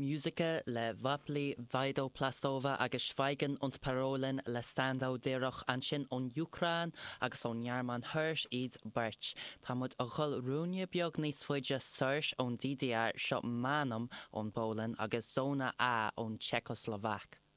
Musica le Vapli Vaido Plastova agus Schweigen und Parolen le Standau Deroch an sin on Ukraine agus on Jarman Hirsch iad Birch. Tá mud a chul rúne beag níos fuide Serge on DDR seo manam on Poland agus Zona A on Czechoslovak.